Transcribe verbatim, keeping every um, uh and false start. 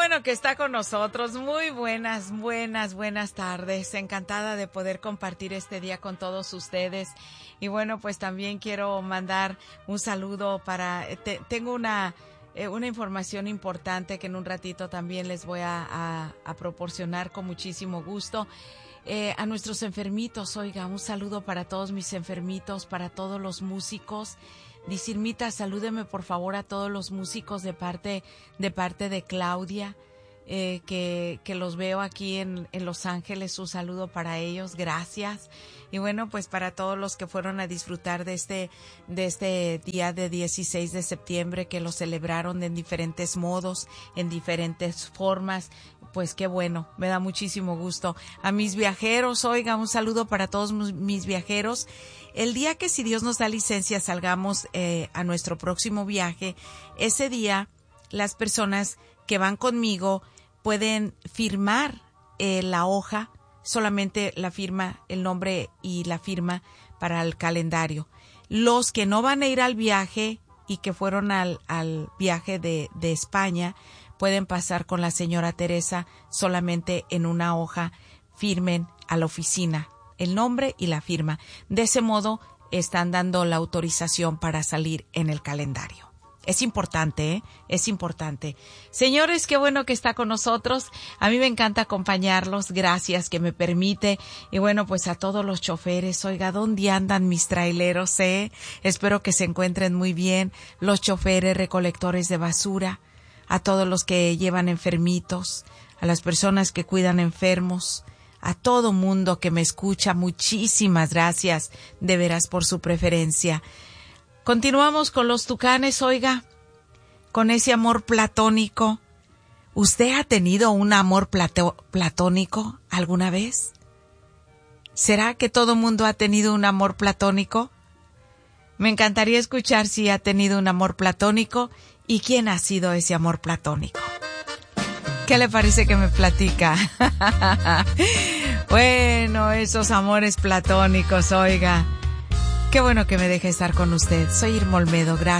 bueno que está con nosotros. Muy buenas, buenas, buenas tardes. Encantada de poder compartir este día con todos ustedes. Y bueno, pues también quiero mandar un saludo para... Te, tengo una, eh, una información importante que en un ratito también les voy a, a, a proporcionar con muchísimo gusto. Eh, a nuestros enfermitos, oiga, un saludo para todos mis enfermitos, para todos los músicos. Dice Irmita, salúdeme por favor a todos los músicos de parte de parte de Claudia, eh, que, que los veo aquí en, en Los Ángeles. Un saludo para ellos, gracias. Y bueno, pues para todos los que fueron a disfrutar de este, de este día de dieciséis de septiembre, que lo celebraron en diferentes modos, en diferentes formas, pues qué bueno, me da muchísimo gusto. A mis viajeros, oiga, un saludo para todos mis viajeros. El día que, si Dios nos da licencia, salgamos eh, a nuestro próximo viaje, ese día las personas que van conmigo pueden firmar eh, la hoja, solamente la firma, el nombre y la firma para el calendario. Los que no van a ir al viaje y que fueron al, al viaje de, de España, pueden pasar con la señora Teresa, solamente en una hoja firmen a la oficina el nombre y la firma. De ese modo están dando la autorización para salir en el calendario. Es importante, ¿eh? Es importante. Señores, qué bueno que está con nosotros. A mí me encanta acompañarlos. Gracias que me permite. Y bueno, pues a todos los choferes, oiga, ¿dónde andan mis traileros, eh? Espero que se encuentren muy bien. Los choferes, recolectores de basura, a todos los que llevan enfermitos, a las personas que cuidan enfermos, a todo mundo que me escucha, muchísimas gracias de veras por su preferencia. Continuamos con los tucanes, oiga, con ese amor platónico. ¿Usted ha tenido un amor plato- platónico alguna vez? ¿Será que todo mundo ha tenido un amor platónico? Me encantaría escuchar si ha tenido un amor platónico y quién ha sido ese amor platónico. ¿Qué le parece que me platica? Bueno, esos amores platónicos, oiga. Qué bueno que me deje estar con usted. Soy Irma Olmedo, gracias.